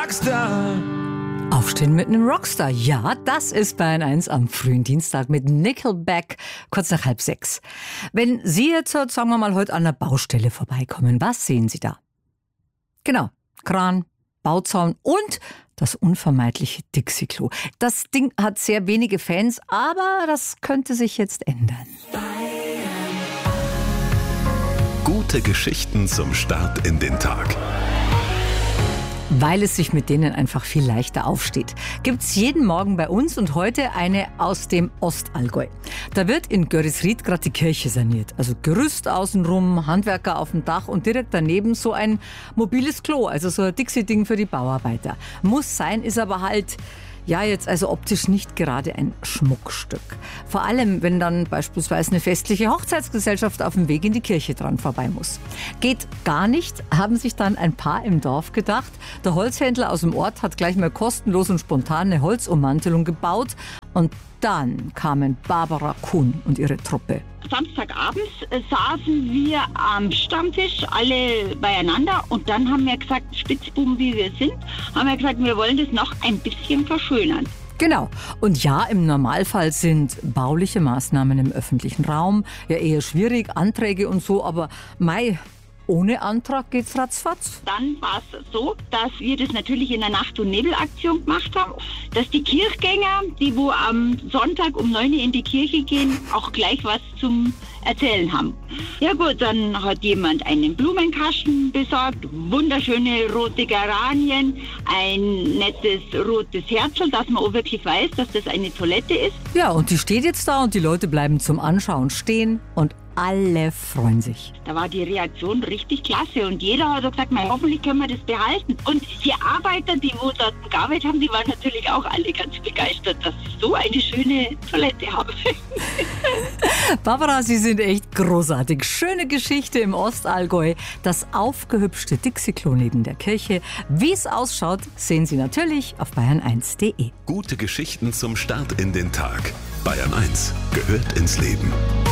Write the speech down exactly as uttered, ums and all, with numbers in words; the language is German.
Rockstar. Aufstehen mit einem Rockstar. Ja, das ist Bayern eins am frühen Dienstag mit Nickelback, kurz nach halb sechs. Wenn Sie jetzt, sagen wir mal, heute an einer Baustelle vorbeikommen, was sehen Sie da? Genau, Kran, Bauzaun und das unvermeidliche Dixie-Klo. Das Ding hat sehr wenige Fans, aber das könnte sich jetzt ändern. Gute Geschichten zum Start in den Tag. Weil es sich mit denen einfach viel leichter aufsteht. Gibt's jeden Morgen bei uns und heute eine aus dem Ostallgäu. Da wird in Görisried gerade die Kirche saniert. Also Gerüst außenrum, Handwerker auf dem Dach und direkt daneben so ein mobiles Klo, also so ein Dixie-Ding für die Bauarbeiter. Muss sein, ist aber halt... Ja, jetzt also optisch nicht gerade ein Schmuckstück. Vor allem, wenn dann beispielsweise eine festliche Hochzeitsgesellschaft auf dem Weg in die Kirche dran vorbei muss. Geht gar nicht, haben sich dann ein Paar im Dorf gedacht. Der Holzhändler aus dem Ort hat gleich mal kostenlos und spontan eine Holzummantelung gebaut. Und dann kamen Barbara Kuhn und ihre Truppe. Samstagabends saßen wir am Stammtisch, alle beieinander, und dann haben wir gesagt, Spitzbuben wie wir sind, haben wir gesagt, wir wollen das noch ein bisschen verschönern. Genau. Und ja, im Normalfall sind bauliche Maßnahmen im öffentlichen Raum ja eher schwierig, Anträge und so, aber mei, ohne Antrag geht's ratzfatz. Dann war es so, dass wir das natürlich in der Nacht- und Nebelaktion gemacht haben, dass die Kirchgänger, die wo am Sonntag um neun Uhr in die Kirche gehen, auch gleich was zum Erzählen haben. Ja gut, dann hat jemand einen Blumenkasten besorgt, wunderschöne rote Geranien, ein nettes rotes Herzl, dass man auch wirklich weiß, dass das eine Toilette ist. Ja, und die steht jetzt da und die Leute bleiben zum Anschauen stehen und alle freuen sich. Da war die Reaktion richtig klasse und jeder hat gesagt, na, hoffentlich können wir das behalten. Und die Arbeiter, die wo dort gearbeitet haben, die waren natürlich auch alle ganz begeistert, dass sie so eine schöne Toilette haben. Barbara, Sie sind echt großartig. Schöne Geschichte im Ostallgäu. Das aufgehübschte Dixie-Klo neben der Kirche. Wie es ausschaut, sehen Sie natürlich auf bayern eins punkt de. Gute Geschichten zum Start in den Tag. Bayern eins gehört ins Leben.